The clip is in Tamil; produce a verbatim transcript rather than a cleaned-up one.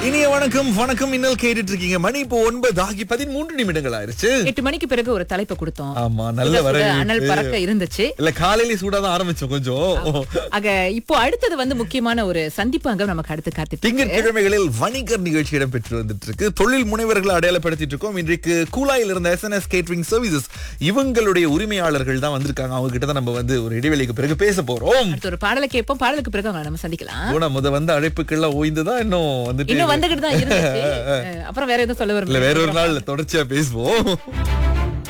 இனிய வணக்கம் வணக்கம் இன்னல் கேட்டுட்டு இருக்கீங்க. மணி இப்போ ஒன்பது ஆகி பதிமூன்று நிமிடங்கள் ஆயிருச்சு. எட்டு மணிக்கு பிறகு ஒரு தலைப்பை கொடுத்தோம். ஆமா, நல்ல சுட சுட வரவேற்பு. அனல் பறக்க இருந்துச்சு. இல்ல காலையில சூடாதான் ஆரம்பிச்சோம் கொஞ்சம். ஆக இப்போ அடுத்தது வந்து முக்கியமான ஒரு சந்திப்பு அங்கம் நமக்கு அடுத்து காத்துட்டு இருக்கு. திங்கட்கிழமைகளில் வணிகர் நிகழ்ச்சி இடம்பெற்று வந்துட்டு இருக்கு. தொழில் முனைவர்களை அடையாளப்படுத்திட்டு இருக்கோம். இன்றைக்கு கூலாயில் இருந்த S N S catering services இவங்களுடைய உரிமையாளர்கள் தான் வந்திருக்காங்க. அவங்க கிட்ட தான் நம்ம வந்து ஒரு இடைவெளிக்கு பிறகு பேச போறோம். அடுத்து ஒரு பாடலை கேட்போம். பாடலுக்கு பிறகு அவங்க நம்ம சந்திக்கலாம். போன முத வந்து அழைப்புகள்லாம் ஓய்ந்துதான் இன்னும் வந்துட்டு இன்னும் வந்துகிட்டு தான் இருந்துச்சு. அப்புறம் வேற எதுவும் சொல்ல இல்ல வரும். வேற ஒரு நாள் தொடர்ச்சியா பேசுவோம்.